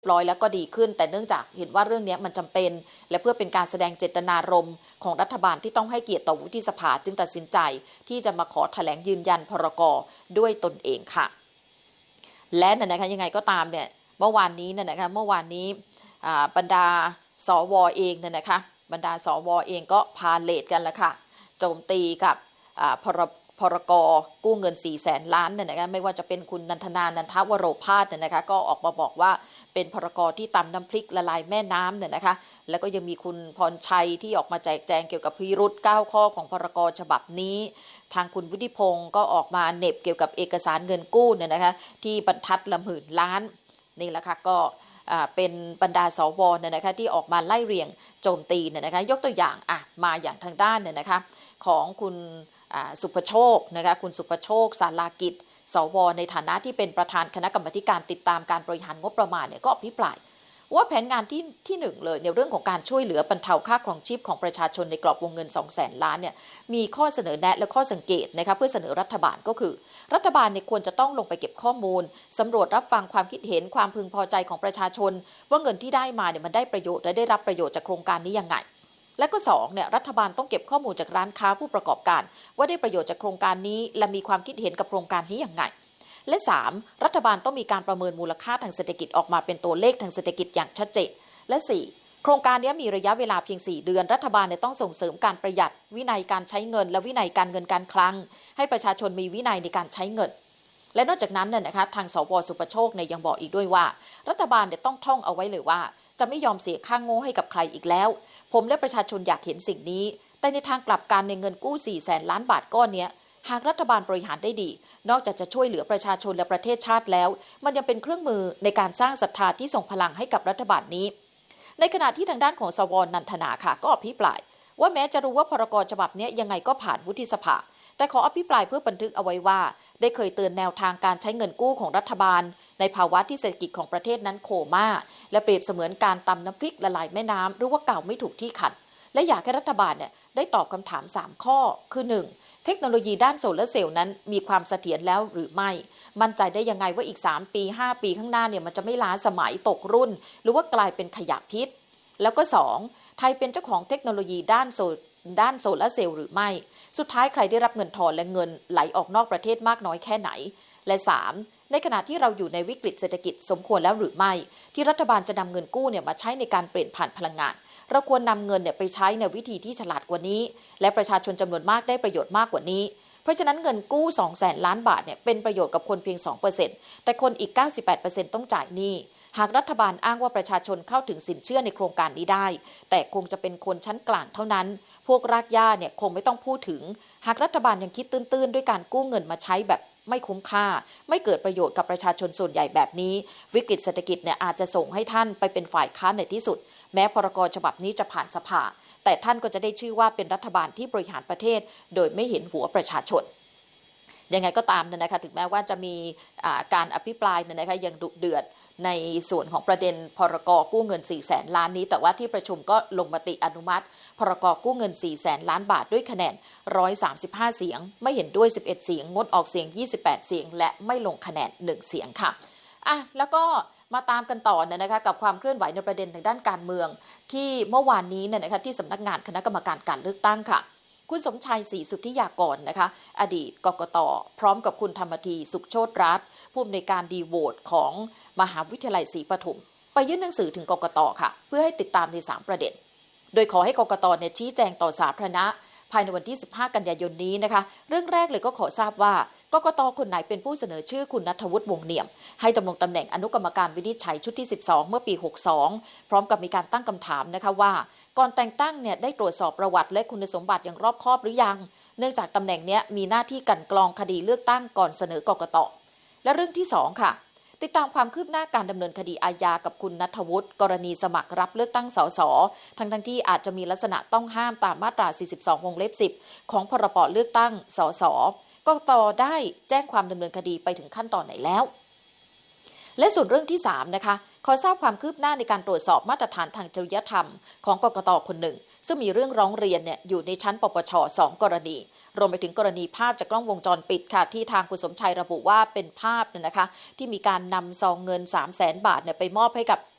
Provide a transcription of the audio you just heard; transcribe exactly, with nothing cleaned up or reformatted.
ร้อยแล้วก็ดีขึ้นแต่เนื่องจากเห็นว่าเรื่องนี้มันจำเป็นและเพื่อเป็นการแสดงเจตนารมณ์ของรัฐบาลที่ต้องให้เกียรติต่อวุฒิสภาจึงตัดสินใจที่จะมาขอแถลงยืนยันพรกด้วยตนเองค่ะและนะคะยังไงก็ตามเนี่ยเมื่อวานนี้เนี่ยนะคะเมื่อวานนี้บรรดาสวเองเนี่ยนะคะบรรดาสวเองก็พาเลทกันแล้วค่ะโจมตีกับพรพรกกู้เงินสี่แสนล้านเนี่ยนะคะไม่ว่าจะเป็นคุณนันทนานันทวโรภาสเนี่ยนะคะก็ออกมาบอกว่าเป็นพรกที่ตำน้ำพริกละลายแม่น้ำเนี่ยนะคะแล้วก็ยังมีคุณพรชัยที่ออกมาแจกแจงเกี่ยวกับพิรุธเก้าข้อของพรกฉบับนี้ทางคุณวุฒิพงศ์ก็ออกมาเน็บเกี่ยวกับเอกสารเงินกู้เนี่ยนะคะที่บรรทัดละหมื่นล้านนี่แหละค่ะก็เป็นบรรดาสวเนี่ยนะคะที่ออกมาไล่เรียงโจมตีเนี่ยนะคะยกตัวอย่างอ่ะมาอย่างทางด้านเนี่ยนะคะของคุณสุภโชคนะคะคุณสุภโชคศาลากิจสวในฐานะที่เป็นประธานคณะกรรมาการติดตามการบริหารงบประมาณเนี่ยก็อภิปรายว่าแผนงานที่ที่หนึ่งเลยในเรื่องของการช่วยเหลือบรรเทาค่าครองชีพของประชาชนในกรอบวงเงิน สองแสน ล้านเนี่ยมีข้อเสนอแนะและข้อสังเกตนะคะเพื่อเสนอรัฐบาลก็คือรัฐบาลเนี่ยควรจะต้องลงไปเก็บข้อมูลสำรวจรับฟังความคิดเห็นความพึงพอใจของประชาชนว่าเงินที่ได้มาเนี่ยมันได้ประโยชน์และได้รับประโยชน์จากโครงการนี้ยังไงและก็สองเนี่ยรัฐบาลต้องเก็บข้อมูลจากร้านค้าผู้ประกอบการว่าได้ประโยชน์จากโครงการนี้และมีความคิดเห็นกับโครงการนี้อย่างไงและสามรัฐบาลต้องมีการประเมินมูลค่าทางเศรษฐกิจออกมาเป็นตัวเลขทางเศรษฐกิจอย่างชัดเจนและสี่โครงการนี้มีระยะเวลาเพียงสี่เดือนรัฐบาลเนี่ยต้องส่งเสริมการประหยัดวินัยการใช้เงินและวินัยการเงินการคลังให้ประชาชนมีวินัยในการใช้เงินและนอกจากนั้นเนี่ยนะคะทางสวสุประโชคเนี่ยยังบอกอีกด้วยว่ารัฐบาลเนี่ยต้องท่องเอาไว้เลยว่าจะไม่ยอมเสียค่างโง่ให้กับใครอีกแล้วผมและประชาชนอยากเห็นสิ่งนี้แต่ในทางกลับกันในเงินกู้สี่แสนล้านบาทก้อนนี้หากรัฐบาลบริหารได้ดีนอกจากจะช่วยเหลือประชาชนและประเทศชาติแล้วมันยังเป็นเครื่องมือในการสร้างศรัทธาที่ส่งพลังให้กับรัฐบาลนี้ในขณะที่ทางด้านของสวนันทนาค่ะก็อภิปรายว่าแม้จะรู้ว่าพรกฉบับนี้ยังไงก็ผ่านวุฒิสภาแต่ขออภิปรายเพื่อบันทึกเอาไว้ว่าได้เคยเตือนแนวทางการใช้เงินกู้ของรัฐบาลในภาวะที่เศรษฐกิจของประเทศนั้นโคม่าและเปรียบเสมือนการตำน้ำพริกละลายแม่น้ำหรือว่าเก่าไม่ถูกที่ขันและอยากให้รัฐบาลเนี่ยได้ตอบคำถามสามข้อคือหนึ่งเทคโนโลยีด้านโซลาร์เซลล์นั้นมีความเสถียรแล้วหรือไม่มั่นใจได้ยังไงว่าอีกสามปีห้าปีข้างหน้าเนี่ยมันจะไม่ล้าสมัยตกรุ่นหรือว่ากลายเป็นขยะพิษแล้วก็สองไทยเป็นเจ้าของเทคโนโลยีด้านโซด้านโซลาร์เซลล์หรือไม่สุดท้ายใครได้รับเงินทอนและเงินไหลออกนอกประเทศมากน้อยแค่ไหนและสามในขณะที่เราอยู่ในวิกฤตเศรษฐกิจสมควรแล้วหรือไม่ที่รัฐบาลจะนำเงินกู้เนี่ยมาใช้ในการเปลี่ยนผ่านพลังงานเราควรนำเงินเนี่ยไปใช้ในวิธีที่ฉลาดกว่านี้และประชาชนจำนวนมากได้ประโยชน์มากกว่านี้เพราะฉะนั้นเงินกู้ สองแสน ล้านบาทเนี่ยเป็นประโยชน์กับคนเพียง สองเปอร์เซ็นต์ แต่คนอีก เก้าสิบแปดเปอร์เซ็นต์ ต้องจ่ายหนี้หากรัฐบาลอ้างว่าประชาชนเข้าถึงสินเชื่อในโครงการนี้ได้แต่คงจะเป็นคนชั้นกลางเท่านั้นพวกรากหญ้าเนี่ยคงไม่ต้องพูดถึงหากรัฐบาลยังคิดตื้นๆด้วยการกู้เงินมาใช้แบบไม่คุ้มค่าไม่เกิดประโยชน์กับประชาชนส่วนใหญ่แบบนี้วิกฤตเศรษฐกิจเนี่ยอาจจะส่งให้ท่านไปเป็นฝ่ายค้านในที่สุดแม้พรกฉบับนี้จะผ่านสภาแต่ท่านก็จะได้ชื่อว่าเป็นรัฐบาลที่บริหารประเทศโดยไม่เห็นหัวประชาชนยังไงก็ตามนะคะถึงแม้ว่าจะมีการอภิปรายนะคะยังดุเดือดในส่วนของประเด็นพรกกู้เงินสี่แสนล้านนี้แต่ว่าที่ประชุมก็ลงมติอนุมัติพรกกู้เงินสี่แสนล้านบาทด้วยคะแนนหนึ่งร้อยสามสิบห้าเสียงไม่เห็นด้วยสิบเอ็ดเสียงงดออกเสียงยี่สิบแปดเสียงและไม่ลงคะแนนหนึ่งเสียงค่ะอ่ะแล้วก็มาตามกันต่อนะคะกับความเคลื่อนไหวในประเด็นทางด้านการเมืองที่เมื่อวานนี้เนี่ยนะคะที่สำนักงานคณะกรรมการการเลือกตั้งค่ะคุณสมชัยศรีสุทธิยากรนะคะอดีตกกต.พร้อมกับคุณธรรมธีสุขโชติรัตน์ผู้อำนวยการดีโหวตของมหาวิทยาลัยศรีปทุมไปยื่นหนังสือถึงกกต.ค่ะเพื่อให้ติดตามในสามประเด็นโดยขอให้กกต.เนี่ยชี้แจงต่อสาธารณะภายในวันที่สิบห้ากันยายนนี้นะคะเรื่องแรกเลยก็ขอทราบว่ากกต.คนไหนเป็นผู้เสนอชื่อคุณณัฐวุฒิวงศ์เนียมให้ดำรงตำแหน่งอนุกรรมการวินิจฉัยชุดที่สิบสองเมื่อปีหกสิบสองพร้อมกับมีการตั้งคำถามนะคะว่าก่อนแต่งตั้งเนี่ยได้ตรวจสอบประวัติและคุณสมบัติอย่างรอบคอบหรือยังเนื่องจากตำแหน่งนี้มีหน้าที่กลั่นกรองคดีเลือกตั้งก่อนเสนอกกต.และเรื่องที่สองค่ะติดตามความคืบหน้าการดำเนินคดีอาญากับคุณณัฐวุฒิกรณีสมัครรับเลือกตั้งสสทั้งทั้งที่อาจจะมีลักษณะต้องห้ามตามมาตราสี่สิบสองวงเล็บสิบของพรบเลือกตั้งสสกกต.ได้แจ้งความดำเนินคดีไปถึงขั้นตอนไหนแล้วและส่วนเรื่องที่สามนะคะขอทราบความคืบหน้าในการตรวจสอบมาตรฐานทางจริยธรรมของกกต.คนหนึ่งซึ่งมีเรื่องร้องเรียนเนี่ยอยู่ในชั้นปปช.สองกรณีรวมไปถึงกรณีภาพจากกล้องวงจรปิดค่ะที่ทางคุณสมชัยระบุว่าเป็นภาพเนี่ยนะคะที่มีการนำซองเงิน สามแสน บาทเนี่ยไปมอบให้กับ